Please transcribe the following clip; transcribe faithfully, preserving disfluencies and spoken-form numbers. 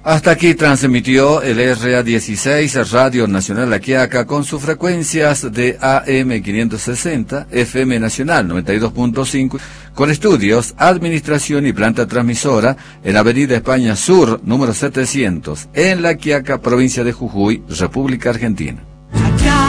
Hasta aquí transmitió el R A dieciséis Radio Nacional La Quiaca con sus frecuencias de A M quinientos sesenta, F M Nacional noventa y dos punto cinco, con estudios, administración y planta transmisora en Avenida España Sur, número setecientos, en La Quiaca, provincia de Jujuy, República Argentina.